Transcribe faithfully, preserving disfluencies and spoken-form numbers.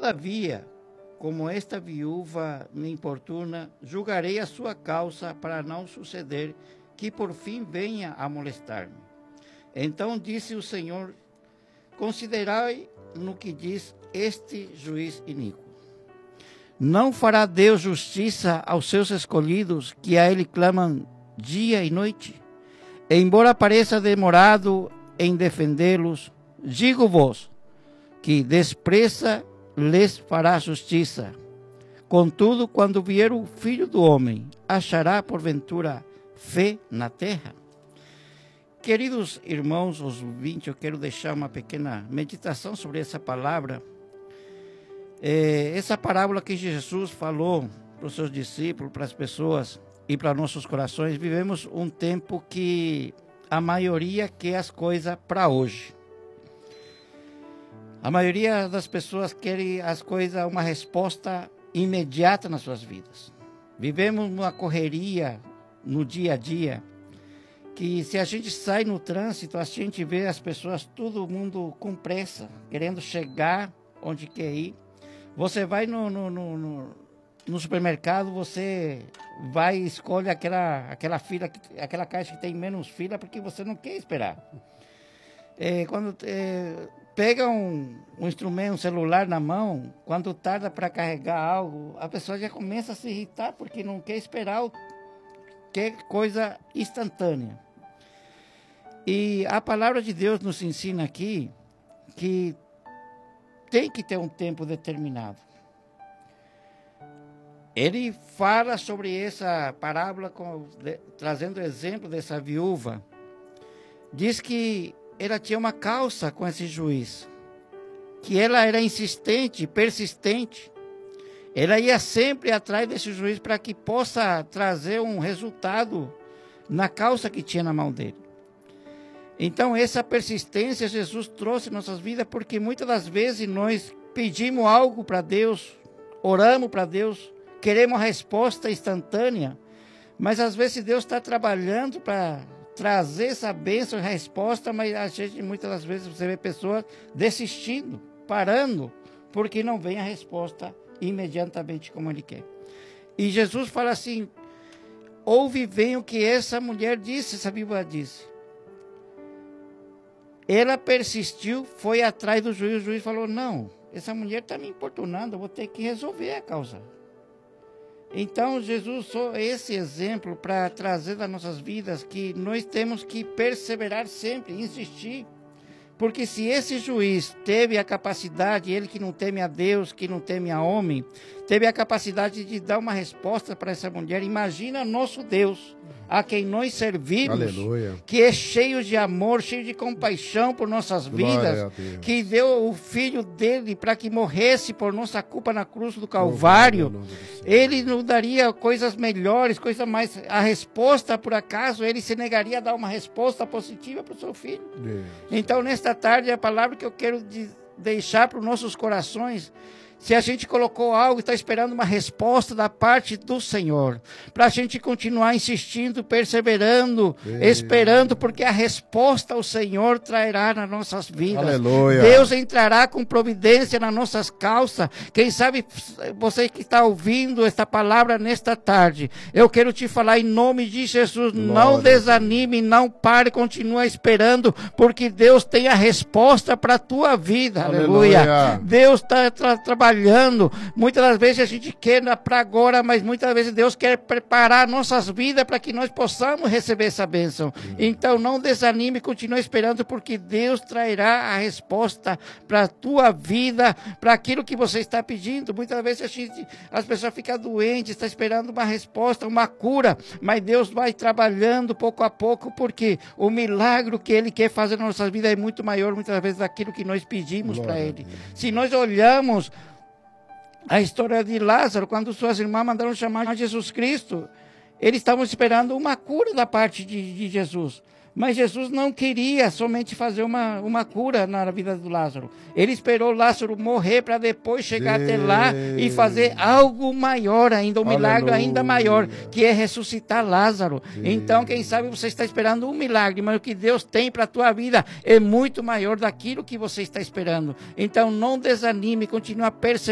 Todavia, como esta viúva me importuna, julgarei a sua causa para não suceder que por fim venha a molestar-me. Então disse o Senhor, considerai no que diz este juiz iníquo. Não fará Deus justiça aos seus escolhidos, que a ele clamam dia e noite? Embora pareça demorado em defendê-los, digo-vos que despreza lhes fará justiça. Contudo, quando vier o Filho do Homem, achará porventura fé na terra? Queridos irmãos, os ouvintes, eu quero deixar uma pequena meditação sobre essa palavra. É, essa parábola que Jesus falou para os seus discípulos, para as pessoas e para nossos corações. Vivemos um tempo que a maioria quer as coisas para hoje. A maioria das pessoas querem as coisas, uma resposta imediata nas suas vidas. Vivemos uma correria no dia a dia, que se a gente sai no trânsito, a gente vê as pessoas, todo mundo com pressa, querendo chegar onde quer ir. Você vai no, no, no, no, no supermercado, você vai e escolhe aquela, aquela fila, aquela caixa que tem menos fila, porque você não quer esperar. É, quando... É, pega um, um instrumento, um celular na mão, quando tarda para carregar algo, a pessoa já começa a se irritar porque não quer esperar, o, quer coisa instantânea. E a palavra de Deus nos ensina aqui que tem que ter um tempo determinado. Ele fala sobre essa parábola, com, de, trazendo o exemplo dessa viúva. Diz que ela tinha uma causa com esse juiz, que ela era insistente, persistente. Ela ia sempre atrás desse juiz para que possa trazer um resultado na causa que tinha na mão dele. Então, essa persistência Jesus trouxe em nossas vidas, porque muitas das vezes nós pedimos algo para Deus, oramos para Deus, queremos a resposta instantânea, mas às vezes Deus está trabalhando para trazer essa bênção, resposta, mas a gente, muitas das vezes, você vê pessoas desistindo, parando, porque não vem a resposta imediatamente como ele quer. E Jesus fala assim, ouve bem o que essa mulher disse, essa viúva disse. Ela persistiu, foi atrás do juiz, o juiz falou, não, essa mulher está me importunando, eu vou ter que resolver a causa. Então, Jesus usou esse exemplo para trazer das nossas vidas que nós temos que perseverar sempre, insistir. Porque se esse juiz teve a capacidade, ele que não teme a Deus, que não teme a homem, teve a capacidade de dar uma resposta para essa mulher, imagina nosso Deus, a quem nós servimos, aleluia, que é cheio de amor, cheio de compaixão por nossas vidas, que deu o Filho dele para que morresse por nossa culpa na cruz do Calvário. Ele nos daria coisas melhores, coisas mais... A resposta, por acaso, ele se negaria a dar uma resposta positiva para o seu filho. Deus. Então, nesta tarde, a palavra que eu quero de deixar para os nossos corações, se a gente colocou algo e está esperando uma resposta da parte do Senhor, para a gente continuar insistindo, perseverando, Ei. esperando, porque a resposta o Senhor trará nas nossas vidas. Aleluia. Deus entrará com providência nas nossas causas. Quem sabe você que está ouvindo esta palavra nesta tarde, eu quero te falar em nome de Jesus, Glória. Não desanime, não pare, continua esperando, porque Deus tem a resposta para a tua vida. Aleluia. Aleluia. Deus está tra- trabalhando. Trabalhando, muitas das vezes a gente quer para agora, mas muitas vezes Deus quer preparar nossas vidas para que nós possamos receber essa bênção. Uhum. Então não desanime, continue esperando, porque Deus trará a resposta para a tua vida, para aquilo que você está pedindo. Muitas vezes a gente, as pessoas ficam doentes, estão esperando uma resposta, uma cura, mas Deus vai trabalhando pouco a pouco, porque o milagre que Ele quer fazer na nossa vida é muito maior, muitas vezes, daquilo que nós pedimos para Ele. Se nós olhamos a história de Lázaro, quando suas irmãs mandaram chamar Jesus Cristo, eles estavam esperando uma cura da parte de, de Jesus. Mas Jesus não queria somente fazer uma, uma cura na vida do Lázaro. Ele esperou Lázaro morrer para depois chegar Deus. até lá e fazer algo maior ainda, um Aleluia. milagre ainda maior, que é ressuscitar Lázaro. Deus. Então, quem sabe você está esperando um milagre, mas o que Deus tem para a tua vida é muito maior daquilo que você está esperando. Então, não desanime, continua perseverando.